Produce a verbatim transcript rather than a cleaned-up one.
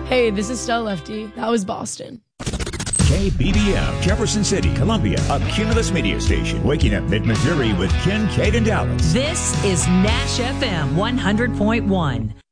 Hey, this is Stella Lefty. That was Boston. K B B M, Jefferson City, Columbia, a Cumulus media station. Waking up mid-Missouri with Ken, Kate, and Dallas. This is Nash F M one hundred point one.